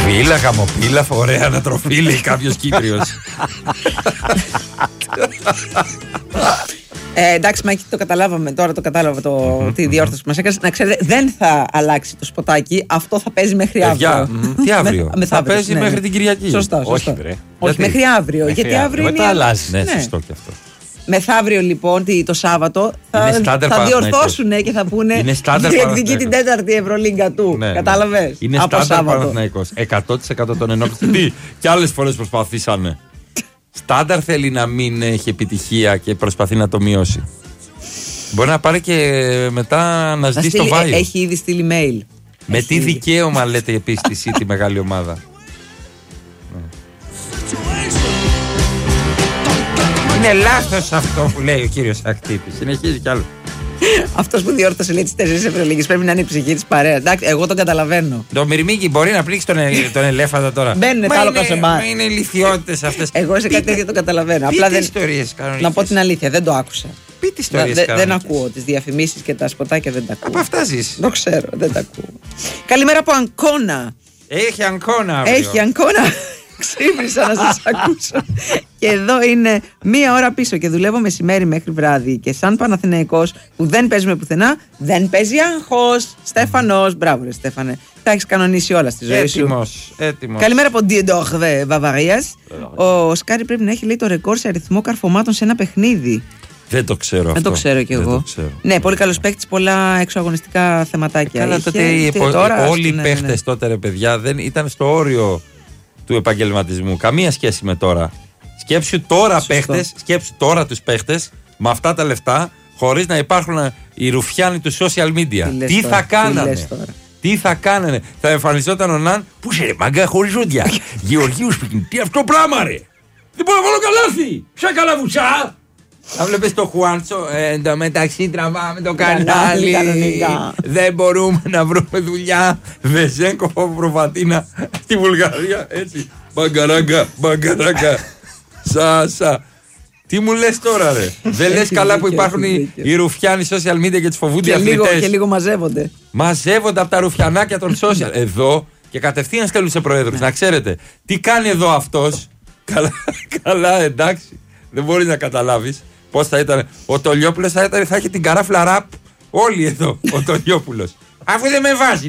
Βίλα, γαμοπίλα, ωραία ανατροφή, λέει κάποιος Κύπριος. Εντάξει, Μάκη, το καταλάβαμε. Τώρα το κατάλαβα τη διόρθωση που μας έκανες. Να ξέρετε, δεν θα αλλάξει το σποτάκι. Αυτό θα παίζει μέχρι αύριο. Τι αύριο? Θα παίζει μέχρι την Κυριακή. Σωστά. Όχι, βρε. Όχι, μέχρι αύριο. Γιατί αύριο μετά αλλάζει. Ναι, σωστό και αυτό. Μεθαύριο λοιπόν, το Σάββατο, θα διορθώσουν και θα πούνε διεκδικεί την 4η Ευρωλίγκα του. Κατάλαβες? Είναι στάνταρ Παναθηναϊκός. 100% τον ενόχλησε. Τι, κι άλλες φορές προσπαθήσανε. Στάνταρ θέλει να μην έχει επιτυχία και προσπαθεί να το μειώσει. Μπορεί να πάρει και μετά να ζητήσει το Βάιο. Έχει ήδη στείλει mail. Με τι δικαίωμα λέτε επίσης τη City μεγάλη ομάδα? Είναι λάθος αυτό που λέει ο κύριος Ακτύπης. Συνεχίζει κι άλλο. Αυτός που διόρθωσε λέει τις 4 Ευρωλίγες πρέπει να είναι η ψυχή της παρέας. Εντάξει, εγώ τον καταλαβαίνω. Το Μυρμήγκι μπορεί να πλήξει τον ελέφαντα τώρα. Μπαίνουν τα άλλο κασεμά. Είναι ηλικιότητες αυτές. Εγώ σε κάτι τέτοιο το καταλαβαίνω. Απλά δεν. Να πω την αλήθεια, δεν το άκουσα. Πείτε ιστορίες κανονικές. Δεν ακούω τις διαφημίσεις και τα σποτάκια, δεν τα ακούω. Από αυτά ζεις. Το ξέρω, δεν τα ακούω. Καλημέρα από Αγκώνα. Έχει Αγκώνα. Έχει Αγκώνα. Ξύπνησα να σας ακούσω. Και εδώ είναι μία ώρα πίσω και δουλεύω μεσημέρι μέχρι βράδυ. Και σαν Παναθηναϊκός που δεν παίζουμε πουθενά, δεν παίζει άγχος. Στέφανος, μπράβο ρε Στέφανε. Τα έχεις κανονίσει όλα στη ζωή σου. Έτοιμος. Καλημέρα από Ντιεντόχ Βαβαρίας. Ο Σκάρι πρέπει να έχει λέει το ρεκόρ σε αριθμό καρφωμάτων σε ένα παιχνίδι. Δεν το ξέρω αυτό. Δεν το ξέρω κι εγώ. Ναι, πολύ καλός παίκτης, πολλά εξωαγωνιστικά θεματάκια. Καλά, τότε όλοι οι παίχτες τότε ρε παιδιά δεν ήταν στο όριο του επαγγελματισμού. Καμία σχέση με τώρα. Σκέψου τώρα παίχτες, σκέψου τώρα τους παίχτες με αυτά τα λεφτά, χωρίς να υπάρχουν οι ρουφιάνοι του social media. Τι θα κάνανε? Τι θα κάνανε? Θα εμφανιζόταν ο Ναν. Πού σε ρε μάγκα χωρίς ζώδια. Γεωργίου σπίτι. Τι αυτό πράγμα ρε. Δεν μπορώ να βάλω καλάθι. Ποια καλαβουτσά. Θα βλέπεις το Χουάντσο. Εν τω μεταξύ τραβάμε το κανάλι. Δεν μπορούμε να βρούμε δουλειά. Βεζέγκο από Προβατίνα στη Βουλγαρία. Έτσι. Μπαγκαράγκα, μπαγκαράγκα. Σάσα. Τι μου λες τώρα ρε? Δεν λες καλά που υπάρχουν οι ρουφιάνοι social media και τις φοβούνται οι αθλητές? Και λίγο μαζεύονται. Μαζεύονται από τα ρουφιανάκια των social. Εδώ και κατευθείαν στέλνουν σε προέδρους. Να ξέρετε τι κάνει εδώ αυτός. Καλά εντάξει. Δεν μπορείς να καταλάβεις πώς θα ήταν. Ο Τολιόπουλος θα είχε την καράφλα ραπ. Όλοι εδώ ο Τολιόπουλος. Αφού δεν με βάζει.